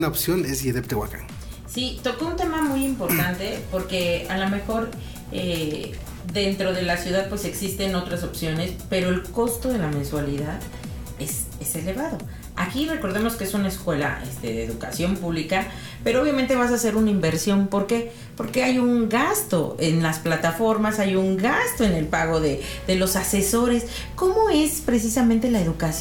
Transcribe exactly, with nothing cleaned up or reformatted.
Una opción es IEDEP Tehuacán. Sí, tocó un tema muy importante porque a lo mejor eh, dentro de la ciudad pues existen otras opciones, pero el costo de la mensualidad es, es elevado. Aquí recordemos que es una escuela este, de educación pública, pero obviamente vas a hacer una inversión. ¿Por qué? Porque hay un gasto en las plataformas, hay un gasto en el pago de, de los asesores. ¿Cómo es precisamente la educación